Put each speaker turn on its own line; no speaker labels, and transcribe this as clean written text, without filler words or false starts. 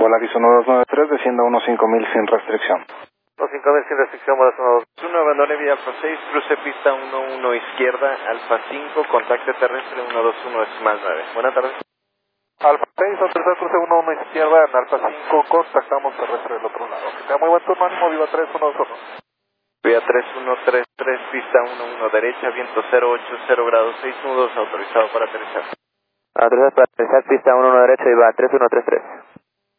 Volaris 1293, descienda 15000 sin restricción.
15000 sin restricción, Volaris
1, abandone vía Alfa 6, cruce pista 11 izquierda, Alfa 5, contacte terrestre 121 decimal 9. Buenas tardes.
Alfa 6, autorizado cruce 11 izquierda, en Alfa 5, contactamos terrestre del otro lado. Que tenga muy buen turno, ánimo, viva 3121.
Vía 3133, pista 11 derecha, viento 080 grados 6 nudos, autorizado para aterrizar.
Autorizado para aterrizar, pista 11 derecha, viva 3133.